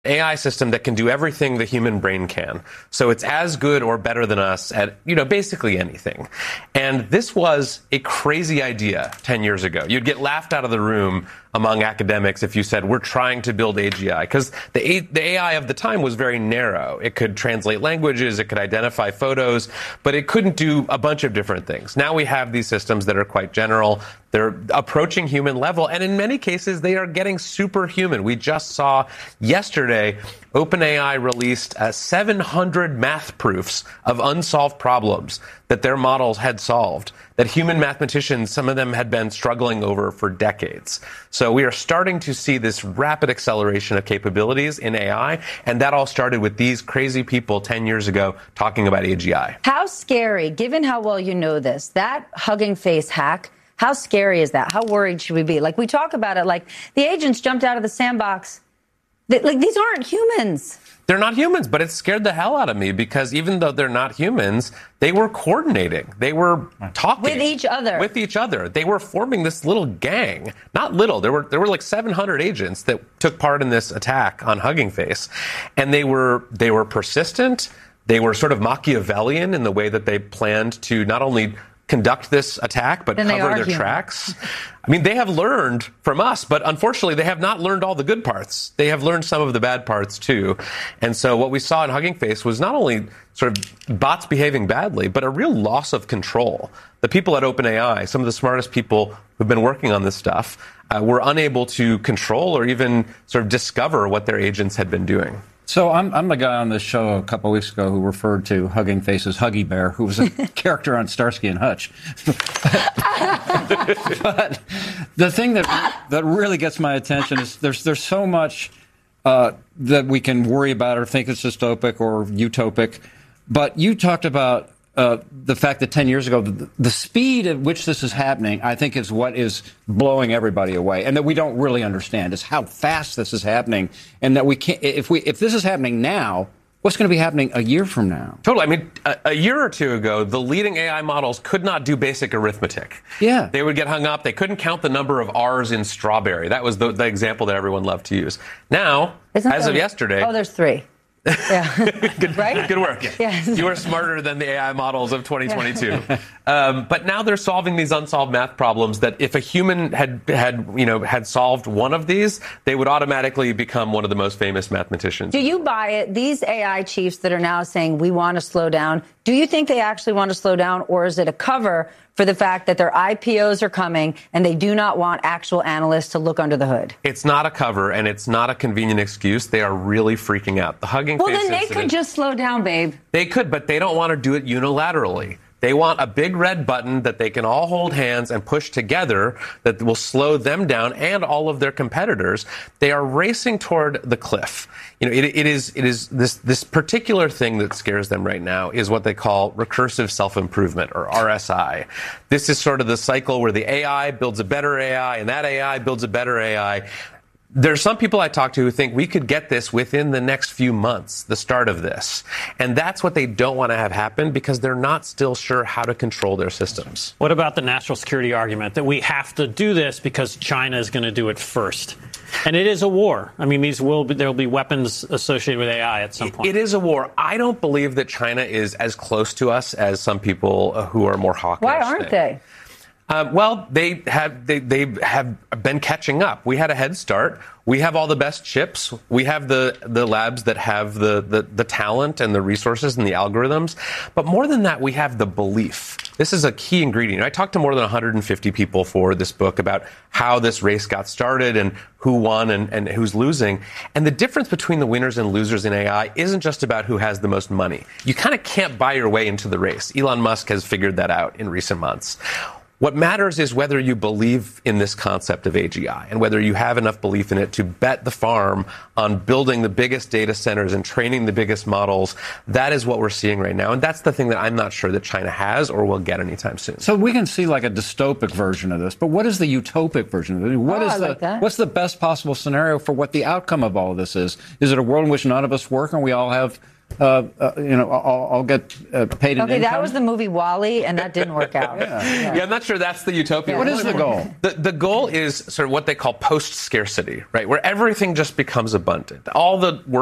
AI system that can do everything the human brain can. So it's as good or better than us at, basically anything. And this was a crazy idea 10 years ago. You'd get laughed out of the room among academics if you said, we're trying to build AGI, because the AI of the time was very narrow. It could translate languages, it could identify photos, but it couldn't do a bunch of different things. Now we have these systems that are quite general. They're approaching human level, and in many cases, they are getting superhuman. We just saw yesterday, OpenAI released 700 math proofs of unsolved problems that their models had solved, that human mathematicians, some of them had been struggling over for decades. So we are starting to see this rapid acceleration of capabilities in AI, and that all started with these crazy people 10 years ago talking about AGI. How scary, given how well you know this, that Hugging Face hack, how scary is that? How worried should we be? Like, we talk about it like the agents jumped out of the sandbox. Like, these aren't humans. They're not humans, but it scared the hell out of me because even though they're not humans, they were coordinating. They were talking. With each other. With each other. They were forming this little gang. Not little. There were like 700 agents that took part in this attack on Hugging Face. And they were persistent. They were sort of Machiavellian in the way that they planned to not only conduct this attack, but cover their tracks. I mean, they have learned from us, but unfortunately, they have not learned all the good parts. They have learned some of the bad parts, too. And so what we saw in Hugging Face was not only sort of bots behaving badly, but a real loss of control. The people at OpenAI, some of the smartest people who've been working on this stuff, were unable to control or even sort of discover what their agents had been doing. So I'm the guy on this show a couple of weeks ago who referred to Hugging Face as Huggy Bear, who was a character on Starsky and Hutch. But the thing that really gets my attention is there's so much that we can worry about or think it's dystopic or utopic. But you talked about the fact that 10 years ago, the speed at which this is happening, I think, is what is blowing everybody away, and that we don't really understand is how fast this is happening, and that we can't. If this is happening now, what's going to be happening a year from now? Totally. I mean, a year or two ago, the leading AI models could not do basic arithmetic. Yeah. They would get hung up. They couldn't count the number of R's in strawberry. That was the example that everyone loved to use. Now, as of yesterday... Oh, there's 3. Yeah. Good, right? Good work. Yes. You are smarter than the AI models of 2022. But now they're solving these unsolved math problems that if a human had solved one of these, they would automatically become one of the most famous mathematicians. Do you buy it? These AI chiefs that are now saying we want to slow down, do you think they actually want to slow down, or is it a cover for the fact that their IPOs are coming and they do not want actual analysts to look under the hood? It's not a cover, and it's not a convenient excuse. They are really freaking out. The Hugging Face then they incident, could just slow down, babe. They could, but they don't want to do it unilaterally. They want a big red button that they can all hold hands and push together that will slow them down and all of their competitors. They are racing toward the cliff. It is this particular thing that scares them right now is what they call recursive self-improvement, or RSI. This is sort of the cycle where the AI builds a better AI and that AI builds a better AI. There's some people I talk to who think we could get this within the next few months, the start of this. And that's what they don't want to have happen because they're not still sure how to control their systems. What about the national security argument that we have to do this because China is going to do it first? And it is a war. I mean, there will be weapons associated with AI at some point. It is a war. I don't believe that China is as close to us as some people who are more hawkish. Why aren't they? Well, they have been catching up. We had a head start. We have all the best chips. We have the labs that have the talent and the resources and the algorithms. But more than that, we have the belief. This is a key ingredient. I talked to more than 150 people for this book about how this race got started and who won and who's losing. And the difference between the winners and losers in AI isn't just about who has the most money. You kind of can't buy your way into the race. Elon Musk has figured that out in recent months. What matters is whether you believe in this concept of AGI and whether you have enough belief in it to bet the farm on building the biggest data centers and training the biggest models. That is what we're seeing right now. And that's the thing that I'm not sure that China has or will get anytime soon. So we can see like a dystopic version of this, but what is the utopic version of it? What's the best possible scenario for what the outcome of all of this is? Is it a world in which none of us work and we all have I'll get paid in Okay, income. that was the movie WALL-E, and that didn't work out. Yeah, I'm not sure that's the utopia. What is the goal? The goal is sort of what they call post-scarcity, right? Where everything just becomes abundant. All the